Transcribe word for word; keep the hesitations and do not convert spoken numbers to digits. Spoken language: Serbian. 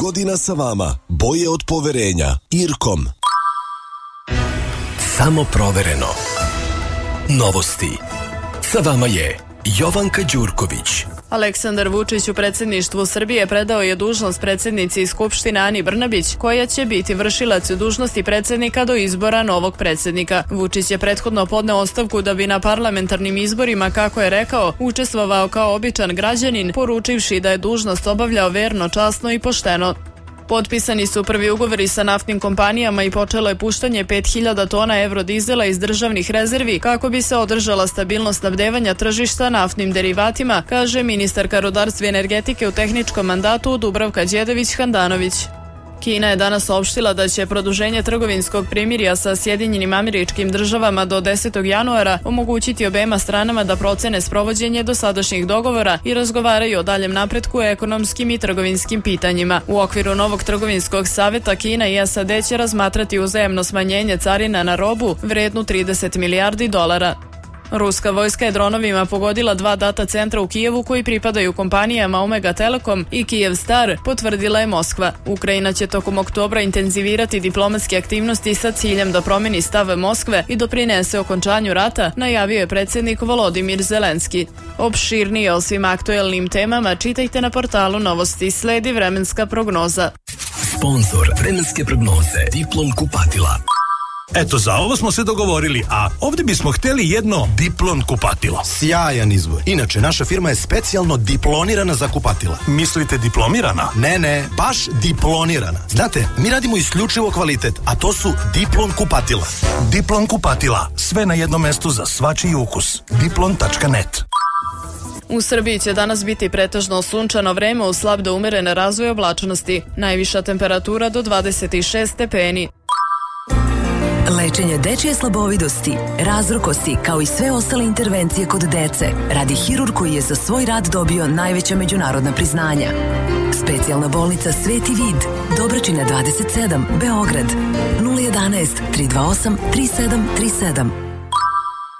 godina sa vama. Boje od poverenja. Irkom. Samo provereno. Novosti. Sa vama je Jovanka Đurković. Aleksandar Vučić u predsjedništvu Srbije predao je dužnost predsjednici Skupštine Ani Brnabić, koja će biti vršilac dužnosti predsjednika do izbora novog predsjednika. Vučić je prethodno podneo ostavku da bi na parlamentarnim izborima, kako je rekao, učestvovao kao običan građanin, poručivši da je dužnost obavljao verno, časno i pošteno. Potpisani su prvi ugovori sa naftnim kompanijama i počelo je puštanje pet hiljada tona evrodizela iz državnih rezervi kako bi se održala stabilnost snabdevanja tržišta naftnim derivatima, kaže ministarka rudarstva i energetike u tehničkom mandatu Dubravka Đedović-Handanović. Kina je danas saopštila da će produženje trgovinskog primirja sa Sjedinjenim Američkim Državama do desetog januara omogućiti obema stranama da procene sprovođenje dosadašnjih dogovora i razgovaraju o daljem napretku u ekonomskim i trgovinskim pitanjima. U okviru novog trgovinskog saveta Kina i S A D će razmatrati uzajamno smanjenje carina na robu vrednu trideset milijardi dolara. Ruska vojska je dronovima pogodila dva data centra u Kijevu koji pripadaju kompanijama Omega Telekom i Kijevstar, potvrdila je Moskva. Ukrajina će tokom oktobra intenzivirati diplomatske aktivnosti sa ciljem da promeni stav Moskve i doprinese okončanju rata, najavio je predsjednik Volodimir Zelenski. Opširnije o svim aktuelnim temama čitajte na portalu Novosti. Sledi vremenska prognoza. Sponzor vremenske prognoze Diplom kupatila. Eto, za ovo smo se dogovorili, a ovdje bismo htjeli jedno Diplon kupatilo. Sjajan izbor. Inače, naša firma je specijalno diplonirana za kupatila. Mislite diplomirana? Ne, ne, baš diplonirana. Znate, mi radimo isključivo kvalitet, a to su Diplon kupatila. Diplon kupatila. Sve na jednom mestu za svačiji ukus. diplon tačka net. U Srbiji će danas biti pretežno sunčano vreme uz slab do umeren razvoj oblačnosti. Najviša temperatura do dvadeset šest stepeni. Lečenje dečije slabovidosti, razrokosti, kao i sve ostale intervencije kod dece, radi hirurg koji je za svoj rad dobio najveća međunarodna priznanja. Specijalna bolnica Sveti Vid, Dobračina dvadeset sedam, Beograd, nula jedanaest tri dva osam tri sedam tri sedam.